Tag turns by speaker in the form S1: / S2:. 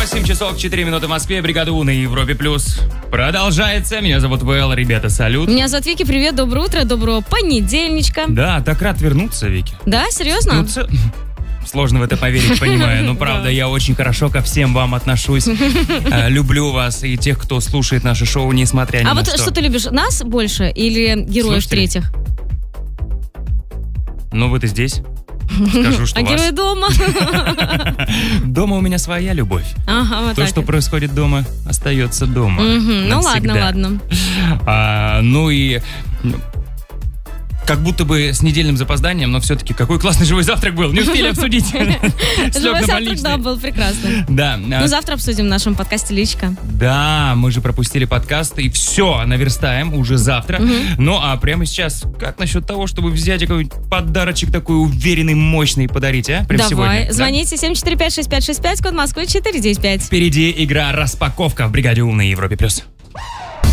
S1: 8 часов 4 минуты в Москве. Бригада У на Европе Плюс продолжается. Меня зовут Вэл. Ребята, салют.
S2: Меня зовут Вики. Привет, доброе утро, доброго понедельничка.
S1: Да, так рад вернуться, Вики.
S2: Да, серьезно?
S1: Сложно в это поверить, понимаю. Но правда, я очень хорошо ко всем вам отношусь. Люблю вас и тех, кто слушает наше шоу, несмотря ни на что.
S2: А вот что ты любишь, нас больше или героев
S1: Слушателей?
S2: третьих?
S1: Ну, вы-то здесь. Скажу, что
S2: А
S1: вас.
S2: герои дома?
S1: Дома у меня своя любовь.
S2: Ага, вот
S1: То,
S2: так.
S1: что происходит дома, остается дома.
S2: Ну ладно,
S1: Навсегда.
S2: ладно.
S1: Ну и как будто бы с недельным запозданием, но все-таки какой классный живой завтрак был. Не успели обсудить.
S2: Живой завтрак, да, был прекрасный.
S1: Да.
S2: Ну, завтра обсудим в нашем подкасте «Личка».
S1: Да, мы же пропустили подкаст, и все, наверстаем уже завтра. Ну, а прямо сейчас, как насчет того, чтобы взять какой-нибудь подарочек такой уверенный, мощный и подарить, а? Прям сегодня,
S2: Давай,
S1: да?
S2: звоните 745-6565, код Москвы 495.
S1: Впереди игра «Распаковка» в «Бригаде У» на Европе+.